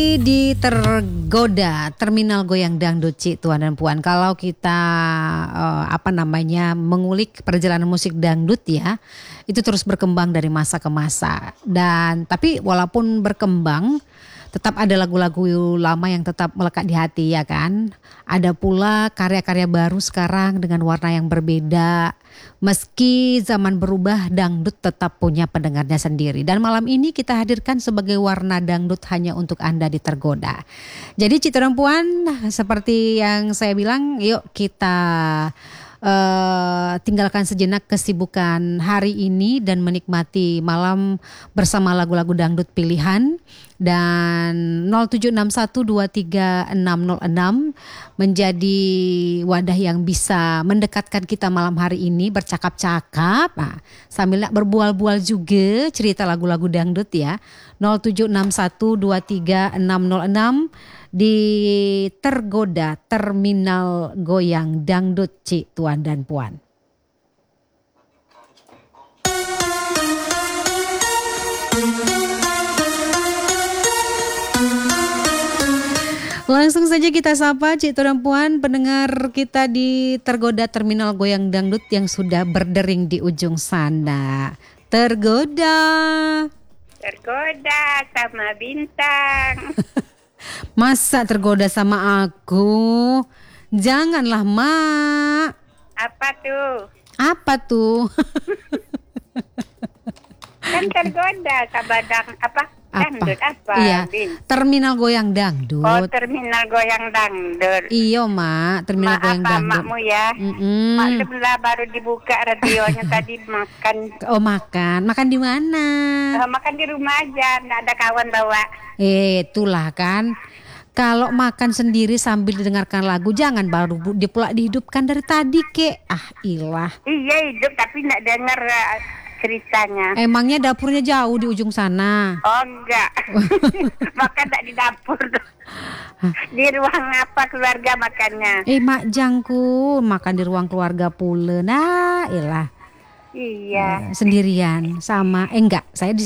Di Tergoda Terminal Goyang Dangdut Cik Tuan dan Puan. Kalau kita mengulik perjalanan musik dangdut ya, itu terus berkembang dari masa ke masa. Dan tapi walaupun berkembang, tetap ada lagu-lagu lama yang tetap melekat di hati ya kan. Ada pula karya-karya baru sekarang dengan warna yang berbeda. Meski zaman berubah, dangdut tetap punya pendengarnya sendiri. Dan malam ini kita hadirkan sebagai warna dangdut hanya untuk Anda di Tergoda. Jadi Citra dan Puan, seperti yang saya bilang, yuk kita tinggalkan sejenak kesibukan hari ini dan menikmati malam bersama lagu-lagu dangdut pilihan. Dan 0761236606 menjadi wadah yang bisa mendekatkan kita malam hari ini bercakap-cakap, sambil berbual-bual juga cerita lagu-lagu dangdut ya. 0761236606 di Tergoda Terminal Goyang Dangdut Cik Tuan dan Puan. Langsung saja kita sapa Cik Tuan dan Puan, pendengar kita di Tergoda Terminal Goyang Dangdut yang sudah berdering di ujung sana. Tergoda sama bintang. Masa tergoda sama aku? Janganlah, Mak. Apa tuh? Kan tergoda sabadang apa? Dangdut apa? Iya, Terminal Goyang Dangdut. Oh, Terminal Goyang Dangdut. Iya, Mak, Terminal Goyang Dangdut. Makmu ya. Mak sebelah baru dibuka radionya tadi makan. Oh, makan di mana? Makan di rumah aja, nggak ada kawan bawa. Itulah kan. Kalau makan sendiri sambil didengarkan lagu, jangan baru dihidupkan dari tadi, kek. Ilah. Iya, hidup tapi nggak dengar ceritanya. Emangnya dapurnya jauh di ujung sana? Oh enggak. Makan tak di dapur. Di ruang apa keluarga makannya? Mak jangku makan di ruang keluarga pula. Nah, ilah. Iya. Sendirian sama enggak, saya di